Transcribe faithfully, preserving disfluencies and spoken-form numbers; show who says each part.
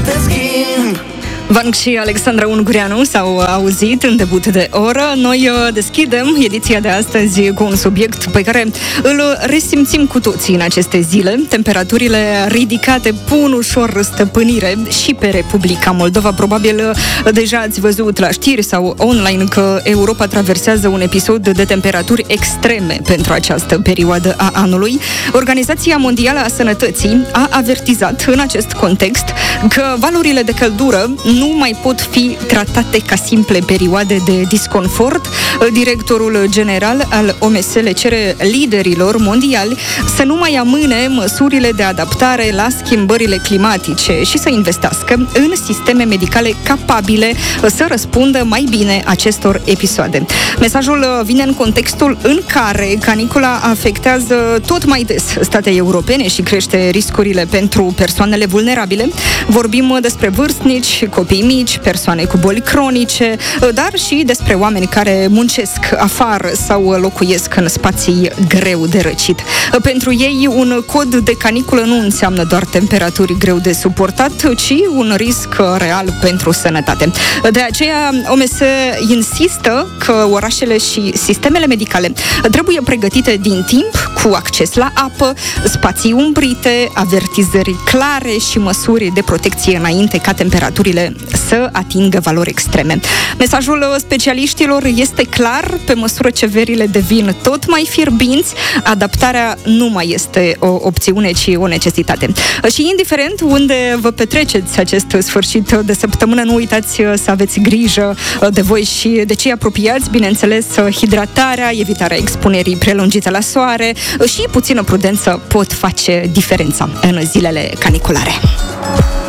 Speaker 1: te schimb.
Speaker 2: Vanc și Alexandra Ungureanu s-au auzit în debut de oră. Noi deschidem ediția de astăzi cu un subiect pe care îl resimțim cu toții în aceste zile. Temperaturile ridicate pun ușor stăpânire și pe Republica Moldova. Probabil deja ați văzut la știri sau online că Europa traversează un episod de temperaturi extreme pentru această perioadă a anului. Organizația Mondială a Sănătății a avertizat în acest context că valurile de căldură nu mai pot fi tratate ca simple perioade de disconfort. Directorul general al O M S le cere liderilor mondiali să nu mai amâne măsurile de adaptare la schimbările climatice și să investească în sisteme medicale capabile să răspundă mai bine acestor episoade. Mesajul vine în contextul în care canicula afectează tot mai des state europene și crește riscurile pentru persoanele vulnerabile. Vorbim despre vârstnici, copii mici, persoane cu boli cronice, dar și despre oameni care muncesc afară sau locuiesc în spații greu de răcit. Pentru ei, un cod de caniculă nu înseamnă doar temperaturi greu de suportat, ci un risc real pentru sănătate. De aceea, O M S insistă că orașele și sistemele medicale trebuie pregătite din timp, cu acces la apă, spații umbrite, avertizări clare și măsuri de protecție înainte ca temperaturile să atingă valori extreme. Mesajul specialiștilor este clar: pe măsură ce verile devin tot mai fierbinți, adaptarea nu mai este o opțiune, ci o necesitate. Și indiferent unde vă petreceți acest sfârșit de săptămână, nu uitați să aveți grijă de voi și de cei apropiați, bineînțeles, hidratarea, evitarea expunerii prelungite la soare și puțină prudență pot face diferența în zilele caniculare.